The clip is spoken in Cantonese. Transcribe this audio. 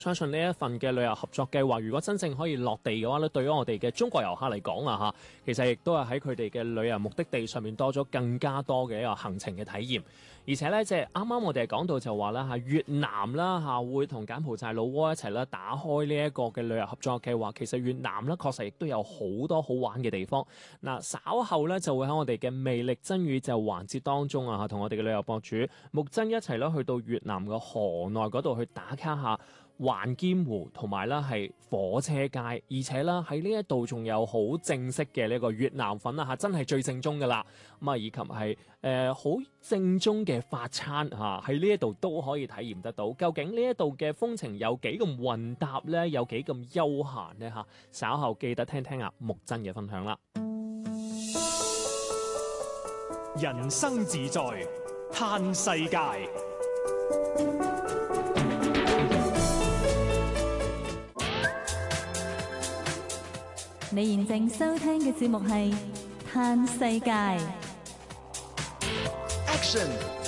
相信呢一份嘅旅遊合作計劃，如果真正可以落地嘅話咧，對於我哋嘅中國遊客嚟講啊嚇，其實亦都係喺佢哋嘅旅遊目的地上面多咗更加多嘅一個行程嘅體驗。而且咧，即係啱啱我哋講到就話啦嚇，越南啦嚇會同柬埔寨老撾一齊啦打開呢一個嘅旅遊合作計劃。其實越南咧確實亦都有好多好玩嘅地方。嗱，稍後咧就會喺我哋嘅魅力真宇宙環節當中啊，同我哋嘅旅遊博主木真一齊啦去到越南嘅河內嗰度去打卡下環堅湖同埋啦係火車街，而且啦喺呢一度仲有好正式嘅呢個越南粉啊嚇，真係最正宗噶啦。咁啊，以及係好正宗嘅法餐嚇，喺呢一度都可以體驗得到。究竟呢一度嘅風情有幾咁混搭呢？有幾咁悠閒呢？嚇，稍後記得聽聽木真嘅分享啦。 人生自在嘆世界。 你現正收聽嘅節目係《嘆世界》。 Action